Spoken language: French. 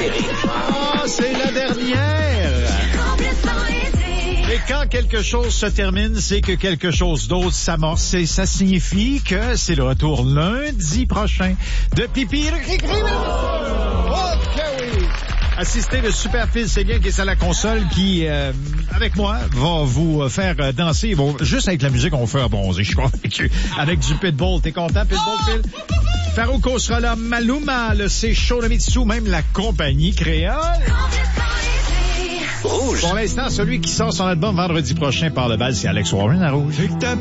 préférée. Ah, c'est la dernière! Et quand quelque chose se termine, c'est que quelque chose d'autre s'amorce et ça signifie que c'est le retour lundi prochain de Pipi. OK, oui! Assisté de Super Phil Séguin qui est à la console qui, avec moi, va vous faire danser. Bon, juste avec la musique, on va faire bronzer, je suis convaincu. Avec du Pitbull. T'es content, Pitbull, Phil? Farouko sera là, Maluma, le C'est chaud de Mitsu, même la compagnie créole. Rouge. Pour l'instant, celui qui sort son album vendredi prochain par le bal, c'est Alex Warren à Rouge.